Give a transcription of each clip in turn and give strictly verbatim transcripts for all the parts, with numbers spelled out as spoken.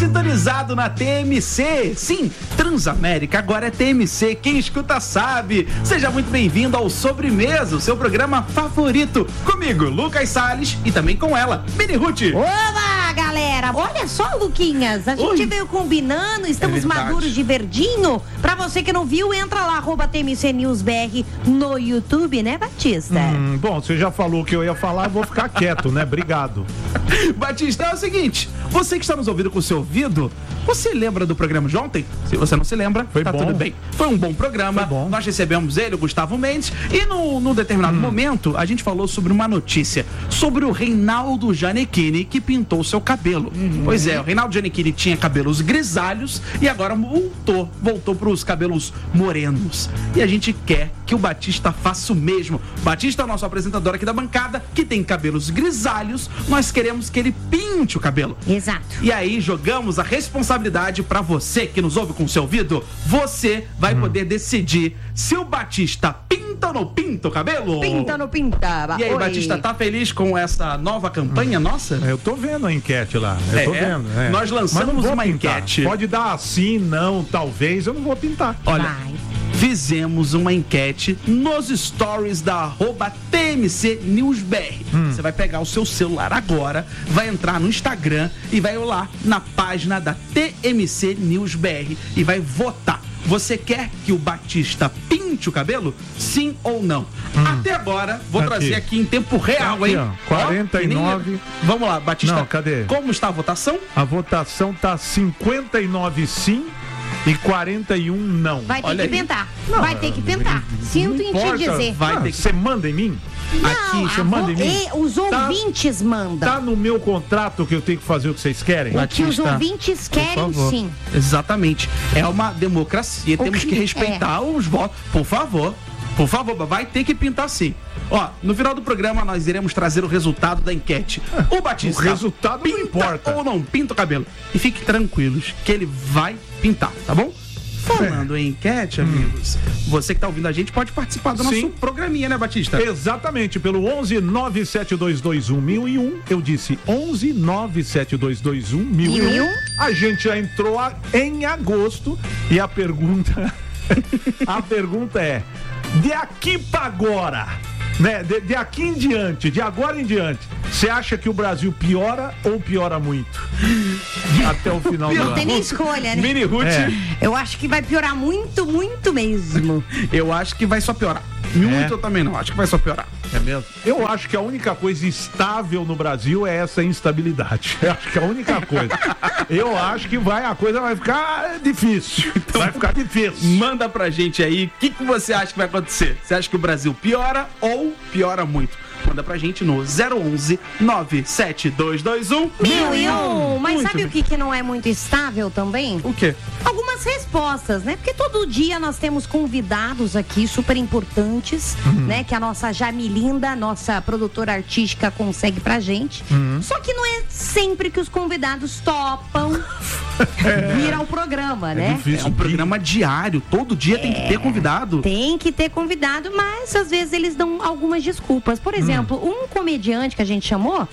sintonizado na T M C. Sim, Transamérica agora é T M C. Quem escuta sabe. Seja muito bem-vindo ao Sobremesa, o seu programa favorito. Comigo, Lucas Salles, e também com ela, Mini Ruth. Olá, galera. Olha só, Luquinhas. A gente Oi. veio combinando, estamos é maduros de verdinho. Pra você que não viu, entra lá, arroba T M C News B R no YouTube, né, Batista? Hum, bom, você já falou o que eu ia falar, eu vou ficar quieto, né? Obrigado. Batista, é o seguinte, você que está nos ouvindo com o seu ouvido, você lembra do programa de ontem? Se você não se lembra, Foi tá bom. tudo bem. Foi um bom programa, bom. Nós recebemos ele, o Gustavo Mendes, e num, num determinado hum. momento, a gente falou sobre uma notícia, sobre o Reinaldo Gianecchini, que pintou seu cabelo. Hum. Pois é, o Reinaldo Gianecchini tinha cabelos grisalhos e agora voltou, voltou para os cabelos morenos. E a gente quer que o Batista faça o mesmo. Batista é o nosso apresentador aqui da bancada, que tem cabelos grisalhos, nós queremos que ele pinte o cabelo. Exato. E aí jogamos a responsabilidade pra você que nos ouve com o seu ouvido. Você vai hum. poder decidir se o Batista pinta ou não pinta o cabelo. Pinta ou não pinta. E aí, Oi. Batista, tá feliz com essa nova campanha hum. nossa? Eu tô vendo a enquete lá. Eu é, tô vendo. É. Nós lançamos uma pintar. enquete. Pode dar sim, não, talvez. Eu não vou pintar. Olha. Vai. Fizemos uma enquete nos stories da arroba T M C News B R. Hum. Você vai pegar o seu celular agora, vai entrar no Instagram e vai lá na página da T M C News B R e vai votar. Você quer que o Batista pinte o cabelo? Sim ou não? Hum. Até agora, vou aqui. trazer aqui em tempo real, aqui, hein? Ó, quarenta e nove. Ó, vamos lá, Batista. Não, cadê? Como está a votação? A votação tá cinquenta e nove sim e quarenta e um não. Vai ter Olha que aí. pintar. Não, vai ter que pintar. Sinto em te dizer. Vai ter que... Você manda em mim? Não, Aqui, você manda em mim? Os ouvintes tá, mandam. Tá no meu contrato que eu tenho que fazer o que vocês querem? O que os ouvintes querem, sim. Exatamente. É uma democracia. O Temos que, que respeitar é. os votos. Por favor. Por favor, vai ter que pintar sim. Ó, no final do programa nós iremos trazer o resultado da enquete. O Batista, o resultado pinta não importa. ou não pinta o cabelo. E fiquem tranquilos que ele vai pintar, tá bom? Falando é. em enquete, amigos, hum. você que tá ouvindo a gente pode participar do nosso Sim. programinha, né, Batista? Exatamente, pelo onze nove sete dois dois um mil e um. Eu disse onze nove sete dois dois um mil e um. A gente já entrou a, em agosto e a pergunta a pergunta é: de aqui para agora, né? De, de aqui em diante, de agora em diante, você acha que o Brasil piora ou piora muito? Até o final do ano. Não tem nem escolha, né? Mini Ruth. É. Eu acho que vai piorar muito, muito mesmo. Eu acho que vai só piorar. Muito é. eu também não, acho que vai só piorar. É mesmo? Eu acho que a única coisa estável no Brasil é essa instabilidade. Eu acho que a única coisa. Eu acho que vai, a coisa vai ficar difícil. Então, vai ficar difícil. Manda pra gente aí, o que, que você acha que vai acontecer? Você acha que o Brasil piora ou piora muito? Manda pra gente no zero onze nove sete dois dois um mil e um. Mas muito sabe bem. O que, que não é muito estável também? O quê? Algumas respostas, né? Porque todo dia nós temos convidados aqui super importantes, uhum. né? Que a nossa Jamilinda, nossa produtora artística, consegue pra gente. Uhum. Só que não é sempre que os convidados topam é. vir ao programa, é né? Difícil. É um programa diário, todo dia é. tem que ter convidado. Tem que ter convidado, mas às vezes eles dão algumas desculpas. Por exemplo, um comediante que a gente chamou,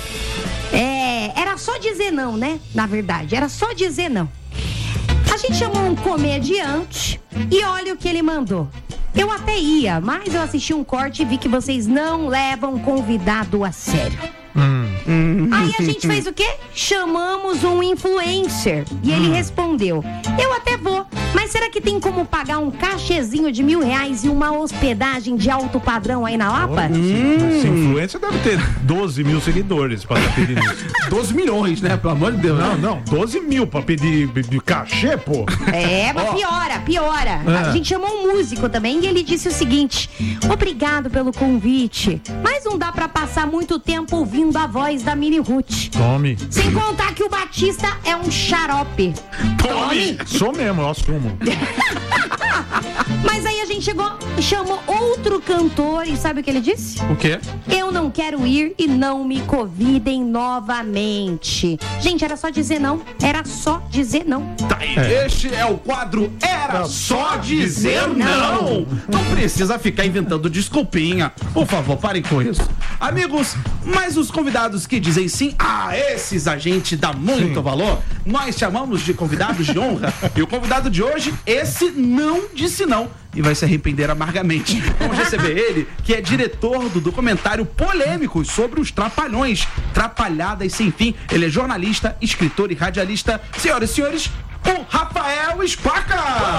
é, era só dizer não, né? Na verdade, era só dizer não. A gente chamou um comediante e olha o que ele mandou. Eu até ia, mas eu assisti um corte e vi que vocês não levam convidado a sério. Hum. Aí a gente fez o quê? Chamamos um influencer. E ele hum. respondeu: eu até vou, mas será que tem como pagar um cachezinho de mil reais e uma hospedagem de alto padrão aí na Lapa? Hum. Esse influencer deve ter doze mil seguidores pra pedir isso. doze milhões, né? Pelo amor de Deus. Não, não, doze mil pra pedir de cachê, pô. É, mas oh. piora, piora. É. A gente chamou um músico também e ele disse o seguinte: obrigado pelo convite, mas não dá pra passar muito tempo ouvindo a voz da Mini Ruth. Tome. Sem contar que o Batista é um xarope. Tome. Sou mesmo, eu assumo. Mas aí a gente chegou, chamou outro cantor e sabe o que ele disse? O quê? Eu não quero ir e não me convidem novamente. Gente, era só dizer não. Era só dizer não. Tá aí, é. Este é o quadro Era Só Dizer Não. Não precisa ficar inventando desculpinha. Por favor, parem com isso. Amigos, mas os convidados que dizem sim, a esses a gente dá muito sim. valor. Nós chamamos de convidados de honra. E o convidado de hoje, esse não disse não. E vai se arrepender amargamente. Vamos receber ele, que é diretor do documentário polêmico sobre os Trapalhões, Trapalhadas Sem Fim. Ele é jornalista, escritor e radialista. Senhoras e senhores, o Rafael Spaca!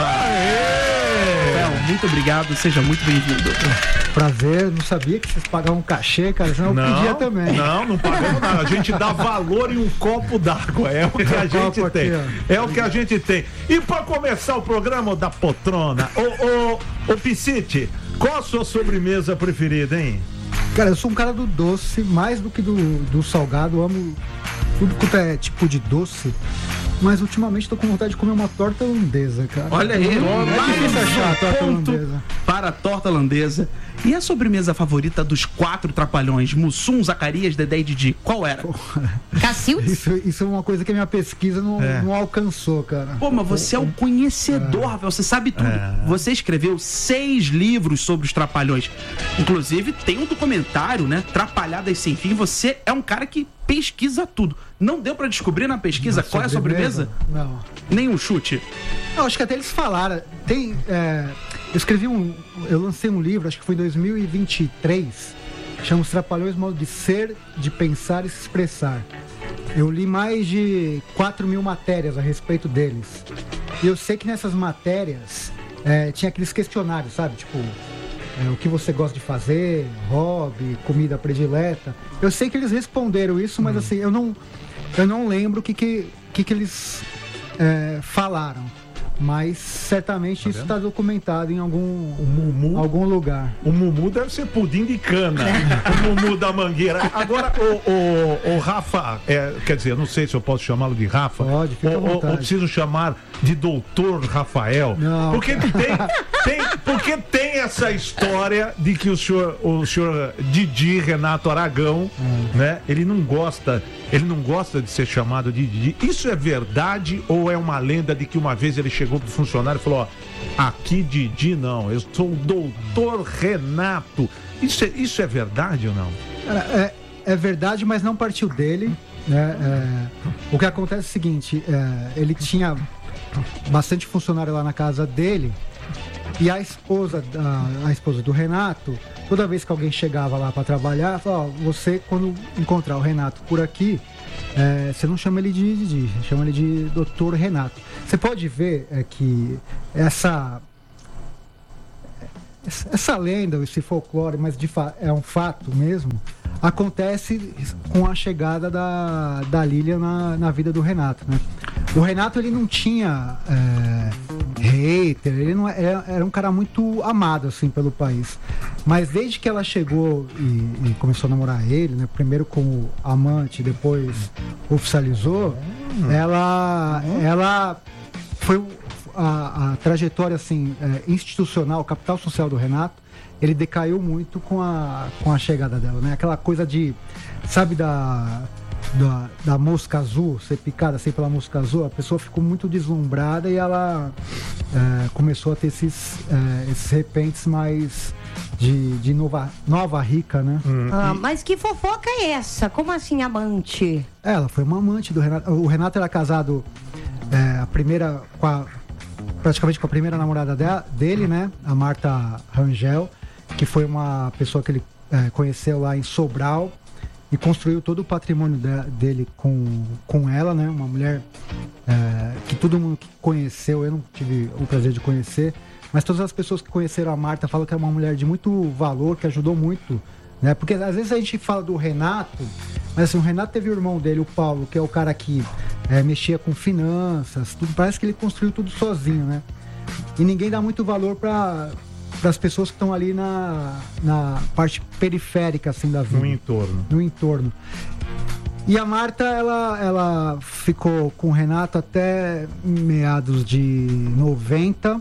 Rafael, muito obrigado, seja muito bem-vindo. Prazer, não sabia que vocês pagavam um cachê, cara, senão não, eu podia também. Não, não pagamos nada, a gente dá valor em um copo d'água, é o que a gente tem. É o que a gente tem. E pra começar o programa da Poltrona, ô, ô, ô Piscite, qual a sua sobremesa preferida, hein? Cara, eu sou um cara do doce, mais do que do, do salgado, eu amo tudo quanto é tipo de doce. Mas ultimamente tô com vontade de comer uma torta holandesa, cara. Olha aí, é ponto para a torta holandesa. E a sobremesa favorita dos quatro Trapalhões? Mussum, Zacarias, Dedé e Didi, qual era? Cacildes? Isso, isso é uma coisa que a minha pesquisa não, é. não alcançou, cara. Pô, mas você é um conhecedor, é. Rafael, você sabe tudo. É. Você escreveu seis livros sobre os Trapalhões. Inclusive, tem um documentário, né? Trapalhadas Sem Fim. Você é um cara que pesquisa tudo. Não deu pra descobrir na pesquisa na qual sobremesa? é a sobremesa? Não. Nenhum chute? Não, acho que até eles falaram. Tem... É... Eu escrevi um... Eu lancei um livro, acho que foi em dois mil e vinte e três, chama Os Trapalhões, modo de ser, de pensar e se expressar. Eu li mais de quatro mil matérias a respeito deles. E eu sei que nessas matérias é, tinha aqueles questionários, sabe? Tipo, é, o que você gosta de fazer, hobby, comida predileta. Eu sei que eles responderam isso, mas hum. assim, eu não, eu não lembro o que, que, que, que eles é, falaram. Mas certamente tá isso está documentado em algum, o Mumu, algum lugar. O Mumu deve ser pudim de cana. O Mumu da Mangueira. Agora, o, o, o Rafa, é, quer dizer, eu não sei se eu posso chamá-lo de Rafa. Pode, fica à vontade. Ou, ou preciso chamar de doutor Rafael. Não. Porque tem, tem, porque tem essa história de que o senhor, o senhor Didi, Renato Aragão, hum. né? Ele não gosta, ele não gosta de ser chamado de Didi. Isso é verdade ou é uma lenda de que uma vez ele chegou pro funcionário e falou, ó, aqui Didi não, eu sou o doutor Renato. Isso é, isso é verdade ou não? É, é verdade, mas não partiu dele, né? É, o que acontece é o seguinte, é, ele tinha bastante funcionário lá na casa dele e a esposa, a, a esposa do Renato, toda vez que alguém chegava lá para trabalhar, falava, ó, você quando encontrar o Renato por aqui, É, você não chama ele de Didi, chama ele de doutor Renato. Você pode ver é, que essa, essa lenda, esse folclore, mas de fa- é um fato mesmo, acontece com a chegada da, da Lília na, na vida do Renato, né? O Renato, ele não tinha é, hater, ele não era, era um cara muito amado, assim, pelo país. Mas desde que ela chegou e, e começou a namorar ele, né? Primeiro como amante, depois oficializou, hum. ela, hum. ela foi a, a trajetória, assim, é, institucional, capital social do Renato, ele decaiu muito com a, com a chegada dela, né? Aquela coisa de, sabe, da, da, da mosca azul, ser picada assim pela mosca azul, a pessoa ficou muito deslumbrada e ela é, começou a ter esses, é, esses repentes mais de, de nova, nova rica, né? Hum. Ah, mas que fofoca é essa? Como assim amante? Ela foi uma amante do Renato. O Renato era casado é, a primeira, com a, praticamente com a primeira namorada de, dele, né? A Marta Rangel, que foi uma pessoa que ele é, conheceu lá em Sobral e construiu todo o patrimônio de, dele com, com ela, né? Uma mulher é, que todo mundo que conheceu, eu não tive o prazer de conhecer, mas todas as pessoas que conheceram a Marta falam que é uma mulher de muito valor, que ajudou muito, né? Porque às vezes a gente fala do Renato, mas assim, o Renato teve o irmão dele, o Paulo, que é o cara que é, mexia com finanças, tudo, parece que ele construiu tudo sozinho, né? E ninguém dá muito valor para para as pessoas que estão ali na, na parte periférica, assim, da vida. No entorno. No entorno. E a Marta, ela, ela ficou com o Renato até meados de noventa.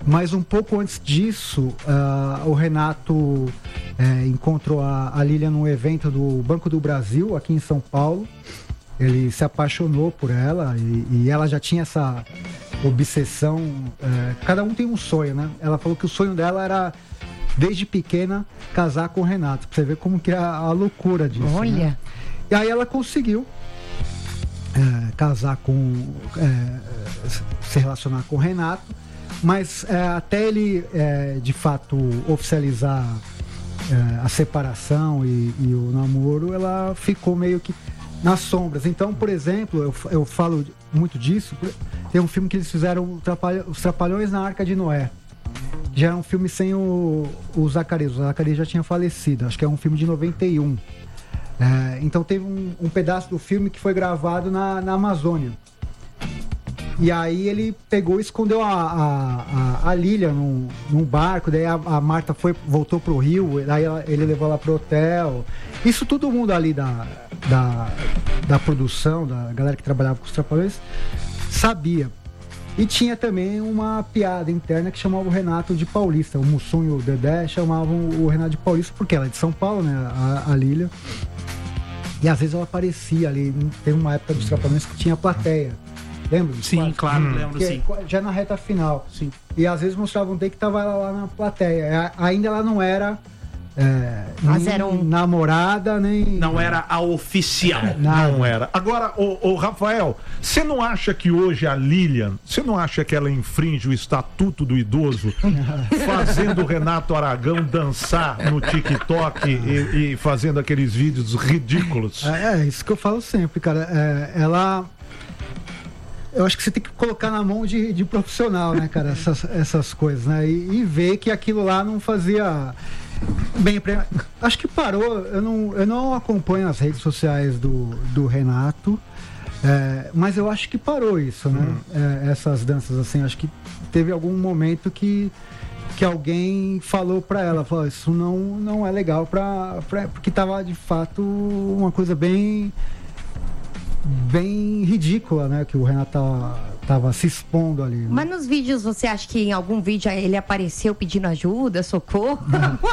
mas um pouco antes disso, uh, o Renato é, encontrou a, a Lília num evento do Banco do Brasil, aqui em São Paulo. Ele se apaixonou por ela e, e ela já tinha essa obsessão. É, cada um tem um sonho, né? Ela falou que o sonho dela era, desde pequena, casar com o Renato. Pra você ver como que é a, a loucura disso. Olha! Né? E aí ela conseguiu é, casar com... É, se relacionar com o Renato. Mas é, até ele, é, de fato, oficializar é, a separação e, e o namoro, ela ficou meio que nas sombras. Então, por exemplo, eu, eu falo muito disso. Tem um filme que eles fizeram, Os Trapalhões na Arca de Noé. Já é um filme sem o, o Zacarias. O Zacarias já tinha falecido. Acho que é um filme de noventa e um. É, então teve um, um pedaço do filme que foi gravado na, na Amazônia. E aí ele pegou e escondeu a, a, a, a Lília num, num barco. Daí a, a Marta foi, voltou pro Rio. Daí ela, ele levou ela pro hotel. Isso todo mundo ali da, da, da produção, da galera que trabalhava com os Trapalhões, sabia. E tinha também uma piada interna que chamava o Renato de Paulista. O Mussum e o Dedé chamavam o Renato de Paulista porque ela é de São Paulo, né? A, a Lília. E às vezes ela aparecia ali. Teve uma época dos Trapalhões que tinha plateia. Lembra? Sim, quase? Claro, hum. lembro, que, sim. Já na reta final. Sim. E às vezes mostravam um day que tava ela lá na plateia. Ainda ela não era é, Mas nem era um... namorada, nem... Não era a oficial. Não, não era. Agora, ô, ô Rafael, você não acha que hoje a Lilian, você não acha que ela infringe o estatuto do idoso fazendo o Renato Aragão dançar no TikTok e, e fazendo aqueles vídeos ridículos? É, é isso que eu falo sempre, cara. É, ela... Eu acho que você tem que colocar na mão de, de profissional, né, cara, essas, essas coisas, né? E, e ver que aquilo lá não fazia bem. Acho que parou. Eu não, eu não acompanho as redes sociais do, do Renato, é, mas eu acho que parou isso, né? Hum. É, essas danças, assim, acho que teve algum momento que, que alguém falou pra ela, falou, isso não, não é legal, pra, pra, porque tava de fato uma coisa bem... bem ridícula, né? Que o Renato tava, tava se expondo ali. Né? Mas nos vídeos, você acha que em algum vídeo ele apareceu pedindo ajuda, socorro?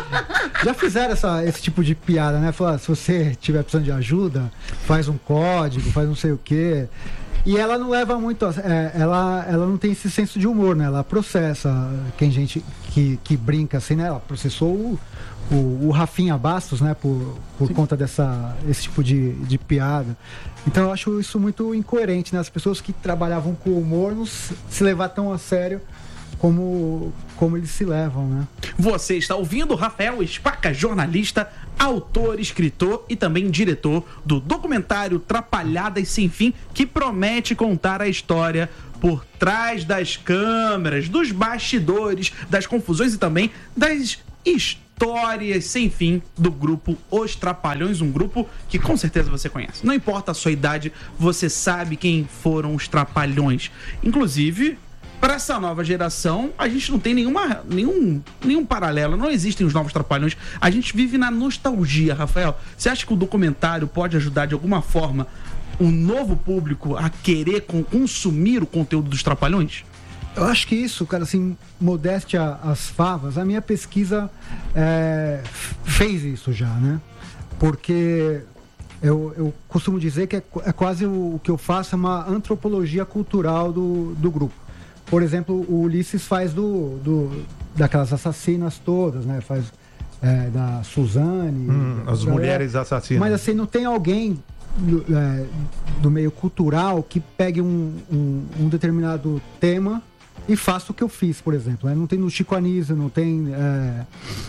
Já fizeram essa, esse tipo de piada, né? Falar, se você tiver precisando de ajuda, faz um código, faz não sei o quê. E ela não leva muito... É, ela, ela não tem esse senso de humor, né? Ela processa. Quem gente que, que brinca assim, né? Ela processou o, o, o Rafinha Bastos, né? Por, por conta dessa, esse tipo de, de piada. Então eu acho isso muito incoerente, né? As pessoas que trabalhavam com humor não se levar tão a sério como, como eles se levam, né? Você está ouvindo Rafael Spaca, jornalista, autor, escritor e também diretor do documentário Trapalhadas Sem Fim, que promete contar a história por trás das câmeras, dos bastidores, das confusões e também das histórias sem fim do grupo Os Trapalhões, um grupo que com certeza você conhece. Não importa a sua idade, você sabe quem foram os Trapalhões. Inclusive, para essa nova geração, a gente não tem nenhuma, nenhum, nenhum paralelo, não existem os novos Trapalhões. A gente vive na nostalgia, Rafael. Você acha que o documentário pode ajudar de alguma forma o novo público a querer consumir o conteúdo dos Trapalhões? Eu acho que isso, cara, assim, modéstia às favas, a minha pesquisa é, fez isso já, né? Porque eu, eu costumo dizer que é, é quase o, o que eu faço é uma antropologia cultural do, do grupo. Por exemplo, o Ulisses faz do, do, daquelas assassinas todas, né? Faz é, da Suzane. Hum, as da, mulheres assassinas. Mas assim, não tem alguém do, é, do meio cultural que pegue um, um, um determinado tema e faça o que eu fiz, por exemplo. Né? Não tem no Chico Anísio, não tem... É,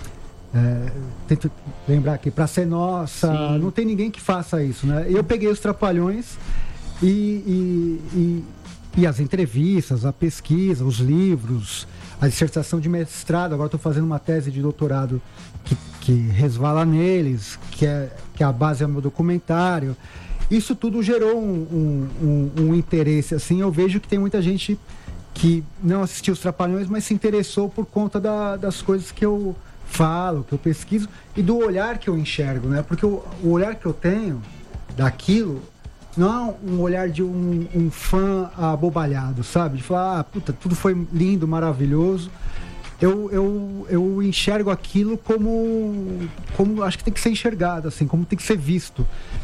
é, tento lembrar aqui, Pra Ser Nossa, Sim. Não tem ninguém que faça isso, né? Eu peguei os Trapalhões e... e, e E as entrevistas, a pesquisa, os livros, a dissertação de mestrado. Agora estou fazendo uma tese de doutorado que, que resvala neles, que é, que a base é o meu documentário. Isso tudo gerou um, um, um, um interesse. Assim, eu vejo que tem muita gente que não assistiu os Trapalhões, mas se interessou por conta da, das coisas que eu falo, que eu pesquiso e do olhar que eu enxergo, né? Porque o, o olhar que eu tenho daquilo não é um olhar de um, um fã abobalhado, sabe? De falar, ah, puta, tudo foi lindo, maravilhoso. Eu, eu, eu enxergo aquilo como, como acho que tem que ser enxergado, assim, como tem que ser visto.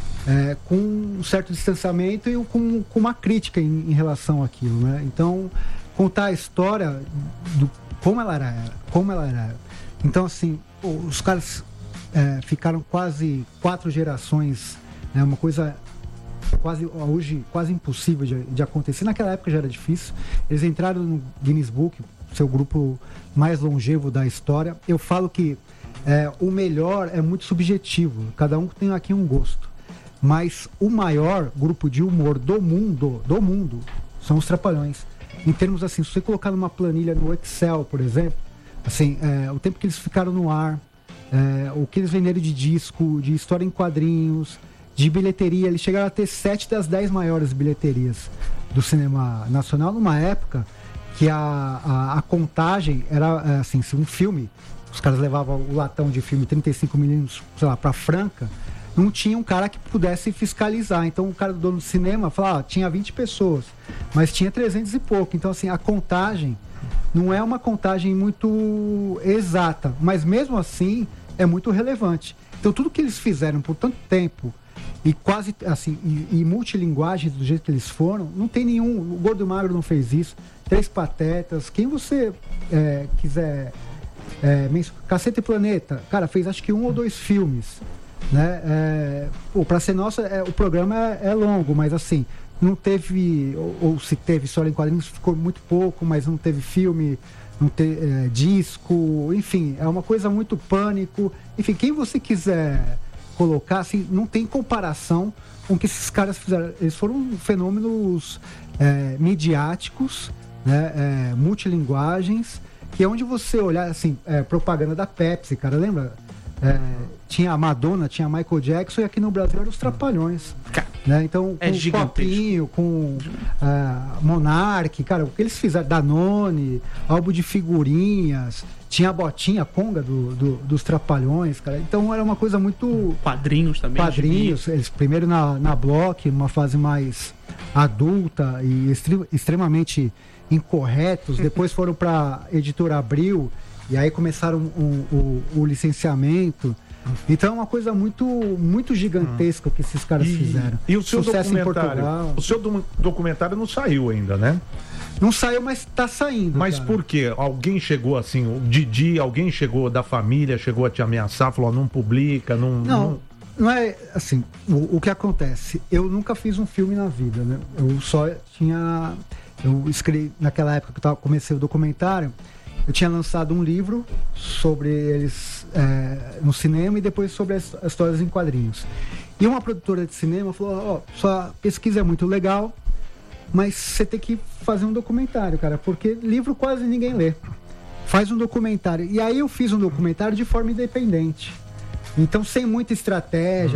É, com um certo distanciamento e com, com uma crítica em, em relação àquilo, né? Então, contar a história do como ela era, como ela era. Então, assim, os caras é, ficaram quase quatro gerações, né? Uma coisa quase hoje quase impossível de, de acontecer. Naquela época já era difícil. Eles entraram no Guinness Book, seu grupo mais longevo da história. Eu falo que é, o melhor é muito subjetivo. Cada um tem aqui um gosto. Mas o maior grupo de humor do mundo, do mundo, são os Trapalhões. Em termos assim, se você colocar numa planilha no Excel, por exemplo, assim, é, o tempo que eles ficaram no ar, é, o que eles venderam de disco, de história em quadrinhos, de bilheteria, eles chegaram a ter sete das dez maiores bilheterias do cinema nacional, numa época que a, a, a contagem era, assim, se um filme, os caras levavam o latão de filme trinta e cinco milímetros, sei lá, pra Franca, não tinha um cara que pudesse fiscalizar. Então o cara do dono do cinema falava, ah, tinha vinte pessoas, mas tinha trezentos e pouco. Então assim, a contagem não é uma contagem muito exata, mas mesmo assim é muito relevante. Então tudo que eles fizeram por tanto tempo e quase assim, e, e multilinguagens do jeito que eles foram, não tem nenhum, o Gordo e Magro não fez isso, Três Patetas, quem você é, quiser é, Caceta e Planeta, cara, fez acho que um ou dois filmes. Né? É, pô, pra ser nossa, é, o programa é, é longo, mas assim, não teve, ou, ou se teve história em quadrinhos, ficou muito pouco, mas não teve filme, não teve é, disco, enfim, é uma coisa muito Pânico. Enfim, quem você quiser colocar, assim, não tem comparação com o que esses caras fizeram. Eles foram fenômenos é, midiáticos, né? É, multilinguagens, que é onde você olhar, assim, é, propaganda da Pepsi, cara, lembra? É, tinha a Madonna, tinha a Michael Jackson, e aqui no Brasil eram os Trapalhões, né? Então, com é o Copinho, com uh, Monark, cara, o que eles fizeram, Danone, álbum de figurinhas, tinha a botinha, a conga do, do, dos Trapalhões, cara. Então era uma coisa muito... Quadrinhos também. Quadrinhos, eles primeiro na, na Block, numa fase mais adulta e extre- extremamente incorretos, depois foram para Editora Abril, e aí começaram o, o, o licenciamento. Então é uma coisa muito, muito gigantesca hum. que esses caras e, fizeram. E o seu Sucesso documentário? Em Portugal. O seu do, documentário não saiu ainda, né? Não saiu, mas tá saindo. Mas cara. Por quê? Alguém chegou assim, o Didi, alguém chegou da família, chegou a te ameaçar, falou, não publica, não... Não, não... não é assim, o, o que acontece, eu nunca fiz um filme na vida, né? Eu só tinha... Eu escrevi, naquela época que eu tava, comecei o documentário, eu tinha lançado um livro sobre eles é, no cinema e depois sobre as, as histórias em quadrinhos. E uma produtora de cinema falou, ó, oh, sua pesquisa é muito legal, mas você tem que fazer um documentário, cara, porque livro quase ninguém lê. Faz um documentário. E aí eu fiz um documentário de forma independente. Então, sem muita estratégia,